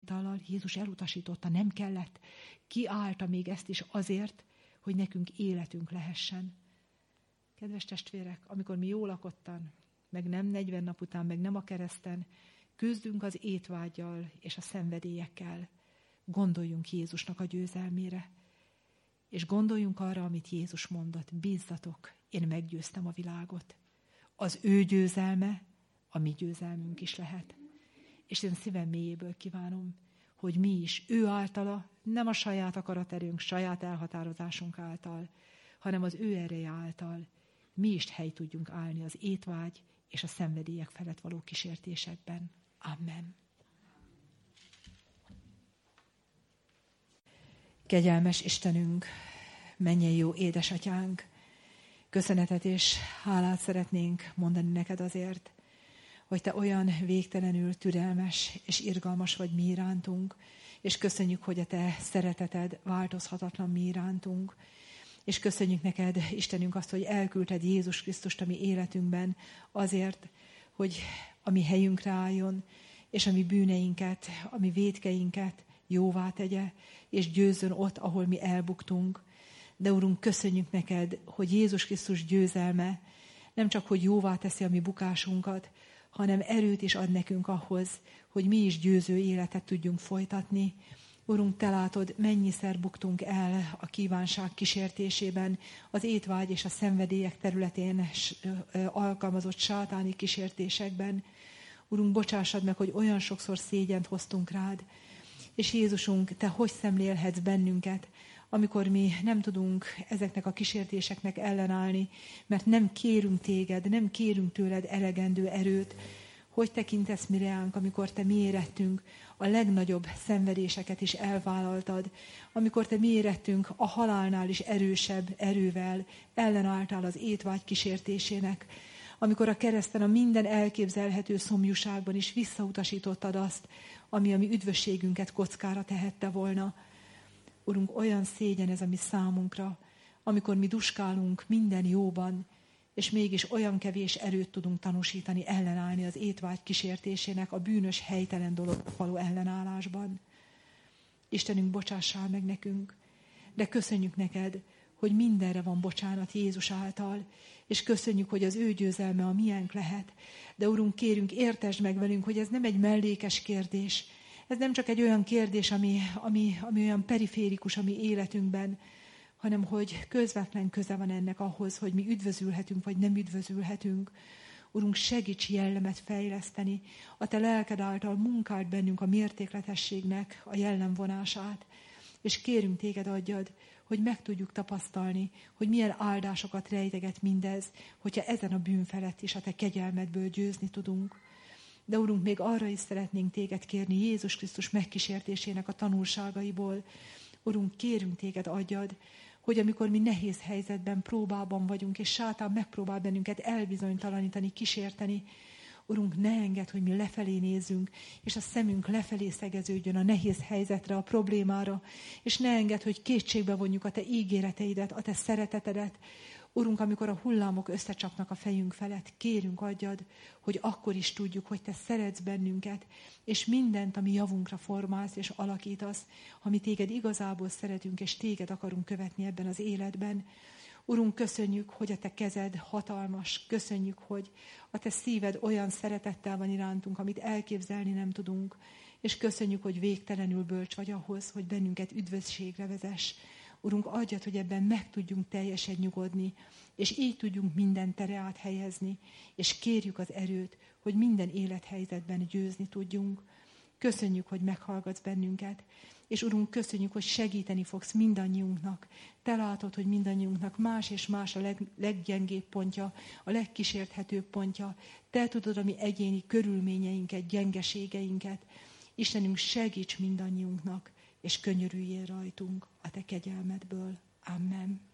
itallal. Jézus elutasította, nem kellett. Kiállta még ezt is azért, hogy nekünk életünk lehessen. Kedves testvérek, amikor mi jól lakottan, meg nem 40 nap után, meg nem a kereszten, küzdünk az étvággyal és a szenvedélyekkel. Gondoljunk Jézusnak a győzelmére. És gondoljunk arra, amit Jézus mondott. Bízzatok, én meggyőztem a világot. Az ő győzelme a mi győzelmünk is lehet. És én szívem mélyéből kívánom, hogy mi is ő általa, nem a saját akaraterőnk, saját elhatározásunk által, hanem az ő ereje által mi is hely tudjunk állni az étvágy és a szenvedélyek felett való kísértésekben. Amen. Kegyelmes Istenünk, mennyei jó édesatyánk, köszönetet és hálát szeretnénk mondani neked azért, hogy te olyan végtelenül türelmes és irgalmas vagy mi irántunk, és köszönjük, hogy a te szereteted változhatatlan mi irántunk, és köszönjük neked, Istenünk, azt, hogy elküldted Jézus Krisztust a mi életünkben azért, hogy a mi helyünkre álljon, és a mi bűneinket, a mi vétkeinket jóvá tegye, és győzzön ott, ahol mi elbuktunk. De Urunk, köszönjük neked, hogy Jézus Krisztus győzelme nem csak, hogy jóvá teszi a mi bukásunkat, hanem erőt is ad nekünk ahhoz, hogy mi is győző életet tudjunk folytatni. Urunk, te látod, mennyiszer buktunk el a kívánság kísértésében, az étvágy és a szenvedélyek területén alkalmazott sátáni kísértésekben. Urunk, bocsássad meg, hogy olyan sokszor szégyent hoztunk rád, és Jézusunk, te hogy szemlélhetsz bennünket, amikor mi nem tudunk ezeknek a kísértéseknek ellenállni, mert nem kérünk téged, nem kérünk tőled elegendő erőt. Hogy tekintesz mi reánk, amikor te mi érettünk a legnagyobb szenvedéseket is elvállaltad, amikor te mi érettünk a halálnál is erősebb erővel ellenálltál az étvágy kísértésének, amikor a kereszten a minden elképzelhető szomjúságban is visszautasítottad azt, ami a mi üdvösségünket kockára tehette volna. Urunk, olyan szégyen ez a mi számunkra, amikor mi duskálunk minden jóban, és mégis olyan kevés erőt tudunk tanúsítani, ellenállni az étvágy kísértésének, a bűnös, helytelen dolog való ellenállásban. Istenünk, bocsássál meg nekünk, de köszönjük neked, hogy mindenre van bocsánat Jézus által, és köszönjük, hogy az ő győzelme a miénk lehet. De Urunk, kérünk, értesd meg velünk, hogy ez nem egy mellékes kérdés, ez nem csak egy olyan kérdés, ami olyan periférikus a mi életünkben, hanem hogy közvetlen köze van ennek ahhoz, hogy mi üdvözülhetünk, vagy nem üdvözülhetünk. Urunk, segíts jellemet fejleszteni, a te lelked által munkáld bennünk a mértékletességnek a jellemvonását, és kérünk téged, adjad, hogy meg tudjuk tapasztalni, hogy milyen áldásokat rejteget mindez, hogyha ezen a bűn felett is a te kegyelmedből győzni tudunk. De Urunk, még arra is szeretnénk téged kérni Jézus Krisztus megkísértésének a tanulságaiból. Urunk, kérünk téged, adjad, hogy amikor mi nehéz helyzetben, próbában vagyunk, és sátán megpróbál bennünket elbizonytalanítani, kísérteni, Urunk, ne engedd, hogy mi lefelé nézzünk, és a szemünk lefelé szegeződjön a nehéz helyzetre, a problémára, és ne engedd, hogy kétségbe vonjuk a te ígéreteidet, a te szeretetedet. Urunk, amikor a hullámok összecsapnak a fejünk felett, kérünk, adjad, hogy akkor is tudjuk, hogy te szeretsz bennünket, és mindent, ami javunkra formálsz és alakítasz, ha mi téged igazából szeretünk, és téged akarunk követni ebben az életben. Urunk, köszönjük, hogy a te kezed hatalmas, köszönjük, hogy a te szíved olyan szeretettel van irántunk, amit elképzelni nem tudunk, és köszönjük, hogy végtelenül bölcs vagy ahhoz, hogy bennünket üdvösségre vezess. Urunk, adjad, hogy ebben meg tudjunk teljesen nyugodni, és így tudjunk minden tereát helyezni, és kérjük az erőt, hogy minden élethelyzetben győzni tudjunk. Köszönjük, hogy meghallgatsz bennünket, és Urunk, köszönjük, hogy segíteni fogsz mindannyiunknak. Te látod, hogy mindannyiunknak más és más a leggyengébb pontja, a legkísérthetőbb pontja. Te tudod a mi egyéni körülményeinket, gyengeségeinket. Istenünk, segíts mindannyiunknak, és könyörüljél rajtunk a te kegyelmedből. Amen.